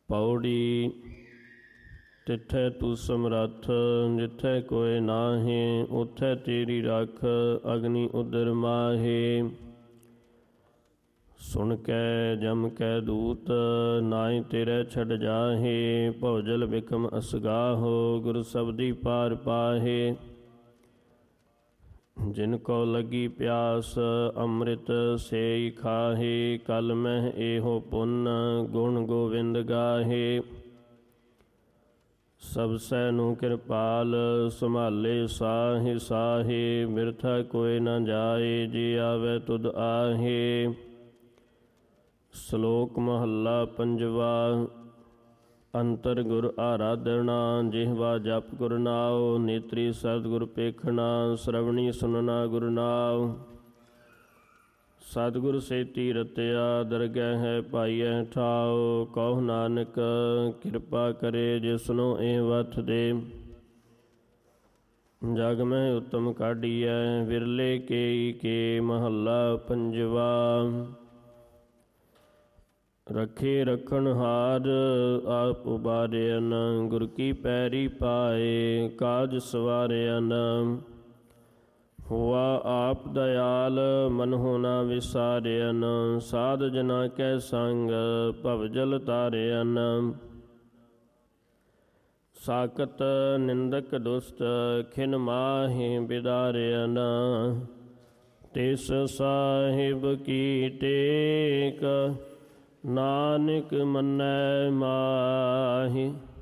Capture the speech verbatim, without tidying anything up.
ਪੌੜੀ। ਤਿੱਥੈ ਤੂੰ ਸਮਰੱਥ ਜਿੱਥੈ ਕੋਇ ਨਾਹੀਂ, ਉਥੈ ਤੇਰੀ ਰੱਖ ਅਗਨੀ ਉਦਰ ਮਾਹੇ। ਸੁਣ ਕੈ ਜਮ ਕੈ ਦੂਤ ਨਾਹੀਂ ਤੇਰੇ ਛੱਡ ਜਾਹੇ, ਭਉਜਲ ਬਿਖਮ ਅਸਗਾਹੋ ਗੁਰ ਸਬਦੀ ਪਾਰ ਪਾਹੇ। ਜਿਨ ਕੋ ਲੱਗੀ ਪਿਆਸ ਅੰਮ੍ਰਿਤ ਸੇਈ ਖਾਹੇ, ਕਲ ਮਹਿ ਏਹੋ ਪੁੰਨ ਗੁਣ ਗੋਵਿੰਦ ਗਾਹੇ। ਸਭ ਸੈ ਨੂੰ ਕਿਰਪਾਲ ਸੰਭਾਲੇ ਸਾਹੇ ਸਾਹੇ, ਬਿਰਥਾ ਕੋਇ ਨ ਜਾਏ ਜੇ ਆਵੈ ਤੁਧ ਆਹੇ। ਸ਼ਲੋਕ ਮਹੱਲਾ ਪੰਜਵਾ। ਅੰਤਰ ਗੁਰ ਆਰਾਧਨਾ ਜਿਹਵਾ ਜਪ ਗੁਰ ਨਾਉ, ਨੇਤਰੀ ਸਤਿਗੁਰ ਪੇਖਣਾ ਸ਼ਰਵਣੀ ਸੁਨਣਾ ਗੁਰ ਨਾਉ। ਸਤਿਗੁਰ ਸੇਤੀ ਰਤਿਆ ਦਰਗਹਿ ਹੈ ਪਾਈਐ ਠਾਉ, ਕਹੋ ਨਾਨਕ ਕਿਰਪਾ ਕਰੇ ਜਿਸਨੂੰ ਇਹ ਵਥ ਦੇ। ਜਗ ਮਹਿ ਉਤਮ ਕਾਢੀਐ ਵਿਰਲੇ ਕੇਈ ਕੇ, ਮਹੱਲਾ ਪੰਜਵਾ। ਰੱਖੇ ਰਖਣ ਹਾਰ ਆਪ ਉਬਾਰਿਆਨ, ਗੁਰ ਕੀ ਪੈਰੀ ਪਾਏ ਕਾਜ ਸਵਾਰਿਆਨ। ਹੋਆ ਆਪ ਦਇਆਲ ਮਨਹੁ ਨ ਵਿਸਾਰਿਆਨ, ਸਾਧ ਜਨਾ ਕੈ ਸੰਗ ਭਵਜਲ ਤਾਰਿਆਨ। ਸਾਕਤ ਨਿੰਦਕ ਦੁਸਤ ਖਿਨ ਮਾਹੇ ਬਿਦਾਰਿਆਨ, ਤਿਸ ਸਾਹਿਬ ਕੀ ਟੇਕ ਨਾਨਕ ਮੰਨੈ ਮਾਹੀ।